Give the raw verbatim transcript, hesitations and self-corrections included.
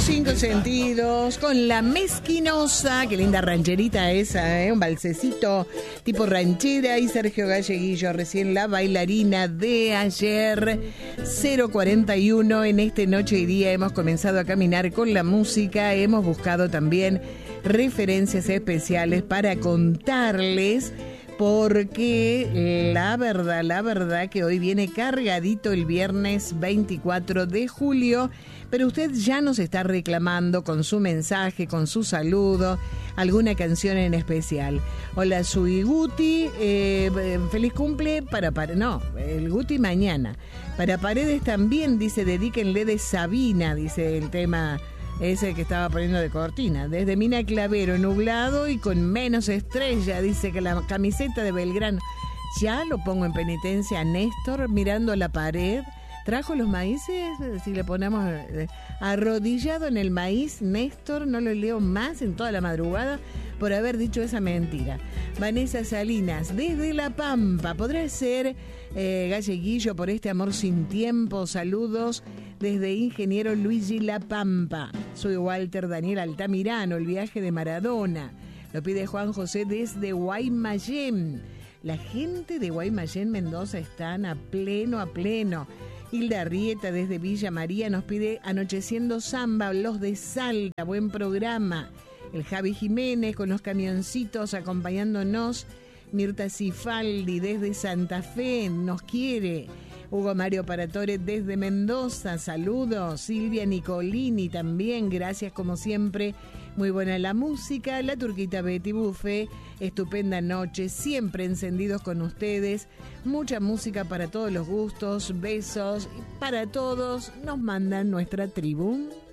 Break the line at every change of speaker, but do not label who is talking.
Cinco sentidos, con La Mezquinosa, qué linda rancherita esa, ¿eh? Un balsecito tipo ranchera. Y Sergio Galleguillo, recién La Bailarina de ayer. Cero cuarenta y uno, en este Noche y Día hemos comenzado a caminar con la música. Hemos buscado también referencias especiales para contarles, porque la verdad, la verdad que hoy viene cargadito el viernes veinticuatro de julio, pero usted ya nos está reclamando con su mensaje, con su saludo, alguna canción en especial. Hola, soy Guti, eh, feliz cumple para Paredes, no, el Guti mañana. Para Paredes también, dice, dedíquenle de Sabina, dice el tema ese que estaba poniendo de cortina. Desde Mina Clavero, nublado y con menos estrella, dice que la camiseta de Belgrano. Ya lo pongo en penitencia a Néstor, mirando a la pared. ¿Trajo los maíces? Si le ponemos eh, arrodillado en el maíz, Néstor, no lo leo más en toda la madrugada por haber dicho esa mentira. Vanessa Salinas, desde La Pampa. ¿Podrá ser eh, Galleguillo por este amor sin tiempo? Saludos desde Ingeniero Luigi La Pampa. Soy Walter Daniel Altamirano, el viaje de Maradona. Lo pide Juan José desde Guaymallén. La gente de Guaymallén, Mendoza, están a pleno, a pleno. Hilda Arrieta desde Villa María nos pide Anocheciendo Samba, los de Salta, buen programa. El Javi Jiménez con los camioncitos acompañándonos. Mirta Cifaldi desde Santa Fe nos quiere. Hugo Mario Paratore desde Mendoza, saludos. Silvia Nicolini también, gracias como siempre. Muy buena la música. La Turquita Betty Buffet, estupenda noche, siempre encendidos con ustedes. Mucha música para todos los gustos, besos para todos. Nos mandan nuestra tribu.